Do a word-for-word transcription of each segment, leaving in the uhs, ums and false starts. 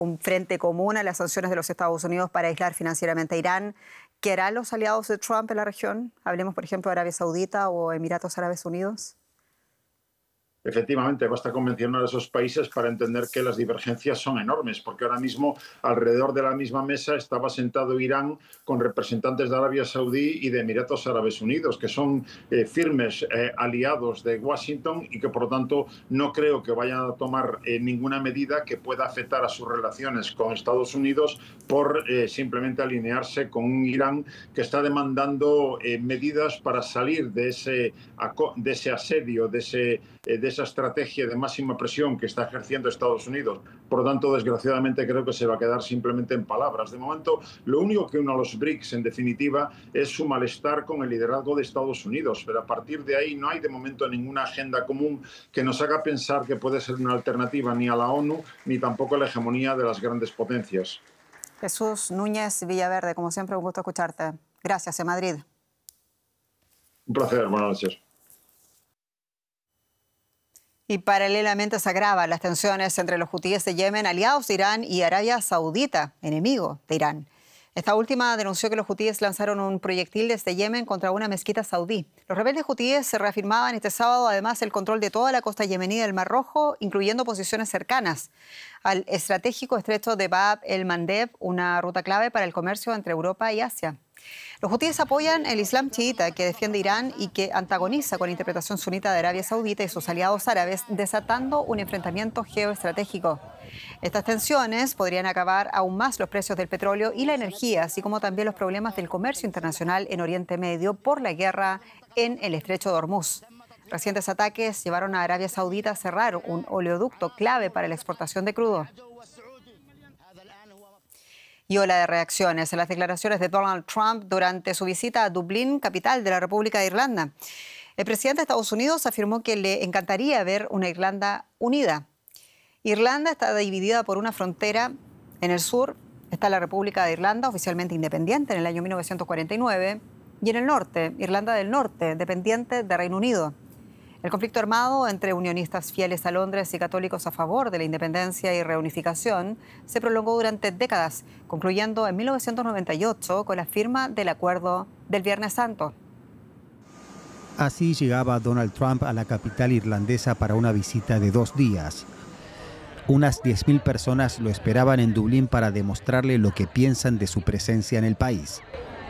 un frente común a las sanciones de los Estados Unidos para aislar financieramente a Irán. ¿Qué harán los aliados de Trump en la región? Hablemos, por ejemplo, de Arabia Saudita o Emiratos Árabes Unidos. Efectivamente, basta con mencionar a esos países para entender que las divergencias son enormes, porque ahora mismo alrededor de la misma mesa estaba sentado Irán con representantes de Arabia Saudí y de Emiratos Árabes Unidos, que son eh, firmes eh, aliados de Washington y que, por lo tanto, no creo que vayan a tomar eh, ninguna medida que pueda afectar a sus relaciones con Estados Unidos por eh, simplemente alinearse con un Irán que está demandando eh, medidas para salir de ese, de ese asedio, de ese... Eh, de esa estrategia de máxima presión que está ejerciendo Estados Unidos. Por lo tanto, desgraciadamente, creo que se va a quedar simplemente en palabras. De momento, lo único que une a los BRICS, en definitiva, es su malestar con el liderazgo de Estados Unidos. Pero a partir de ahí no hay, de momento, ninguna agenda común que nos haga pensar que puede ser una alternativa ni a la ONU, ni tampoco a la hegemonía de las grandes potencias. Jesús Núñez Villaverde, como siempre, un gusto escucharte. Gracias, en Madrid. Un placer, buenas noches. Y paralelamente se agravan las tensiones entre los hutíes de Yemen, aliados de Irán, y Arabia Saudita, enemigo de Irán. Esta última denunció que los hutíes lanzaron un proyectil desde Yemen contra una mezquita saudí. Los rebeldes hutíes se reafirmaban este sábado además el control de toda la costa yemení del Mar Rojo, incluyendo posiciones cercanas al estratégico estrecho de Bab el-Mandeb, una ruta clave para el comercio entre Europa y Asia. Los hutíes apoyan el Islam chiita, que defiende Irán y que antagoniza con la interpretación sunita de Arabia Saudita y sus aliados árabes, desatando un enfrentamiento geoestratégico. Estas tensiones podrían acabar aún más los precios del petróleo y la energía, así como también los problemas del comercio internacional en Oriente Medio por la guerra en el estrecho de Hormuz. Recientes ataques llevaron a Arabia Saudita a cerrar un oleoducto clave para la exportación de crudo. Y ola de reacciones en las declaraciones de Donald Trump durante su visita a Dublín, capital de la República de Irlanda. El presidente de Estados Unidos afirmó que le encantaría ver una Irlanda unida. Irlanda está dividida por una frontera. En el sur está la República de Irlanda, oficialmente independiente en el año mil novecientos cuarenta y nueve, y en el norte, Irlanda del Norte, dependiente de Reino Unido. El conflicto armado entre unionistas fieles a Londres y católicos a favor de la independencia y reunificación se prolongó durante décadas, concluyendo en mil novecientos noventa y ocho con la firma del Acuerdo del Viernes Santo. Así llegaba Donald Trump a la capital irlandesa para una visita de dos días. Unas diez mil personas lo esperaban en Dublín para demostrarle lo que piensan de su presencia en el país.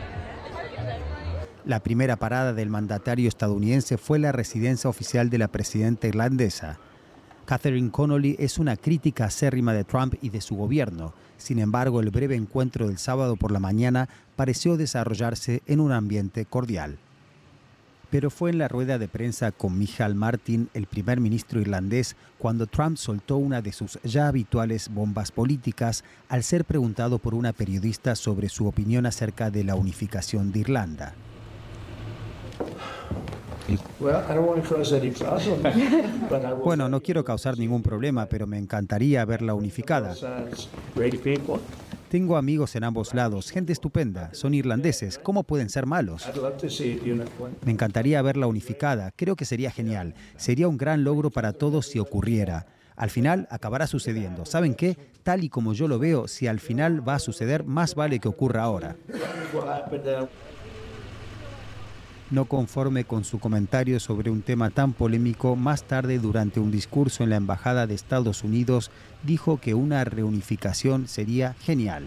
La primera parada del mandatario estadounidense fue la residencia oficial de la presidenta irlandesa. Catherine Connolly es una crítica acérrima de Trump y de su gobierno. Sin embargo, el breve encuentro del sábado por la mañana pareció desarrollarse en un ambiente cordial. Pero fue en la rueda de prensa con Micheál Martin, el primer ministro irlandés, cuando Trump soltó una de sus ya habituales bombas políticas al ser preguntado por una periodista sobre su opinión acerca de la unificación de Irlanda. Bueno, no quiero causar ningún problema, pero me encantaría verla unificada. Tengo amigos en ambos lados, gente estupenda, son irlandeses, ¿cómo pueden ser malos? Me encantaría verla unificada, creo que sería genial, sería un gran logro para todos si ocurriera. Al final acabará sucediendo. ¿Saben qué? Tal y como yo lo veo, si al final va a suceder, más vale que ocurra ahora. No conforme con su comentario sobre un tema tan polémico, más tarde, durante un discurso en la Embajada de Estados Unidos, dijo que una reunificación sería genial.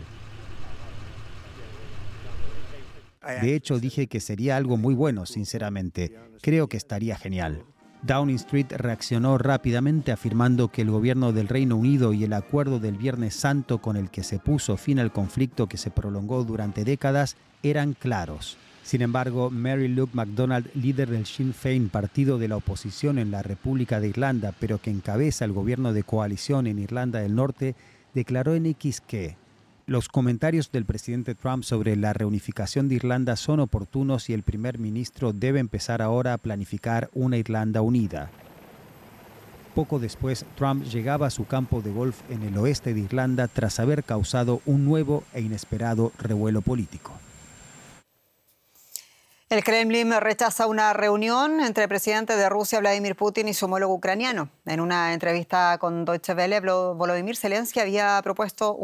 De hecho, dije que sería algo muy bueno, sinceramente. Creo que estaría genial. Downing Street reaccionó rápidamente afirmando que el gobierno del Reino Unido y el acuerdo del Viernes Santo con el que se puso fin al conflicto que se prolongó durante décadas eran claros. Sin embargo, Mary Luke MacDonald, líder del Sinn Féin, partido de la oposición en la República de Irlanda, pero que encabeza el gobierno de coalición en Irlanda del Norte, declaró en X que los comentarios del presidente Trump sobre la reunificación de Irlanda son oportunos y el primer ministro debe empezar ahora a planificar una Irlanda unida. Poco después, Trump llegaba a su campo de golf en el oeste de Irlanda tras haber causado un nuevo e inesperado revuelo político. El Kremlin rechaza una reunión entre el presidente de Rusia, Vladimir Putin, y su homólogo ucraniano. En una entrevista con Deutsche Welle, Volodymyr Zelensky había propuesto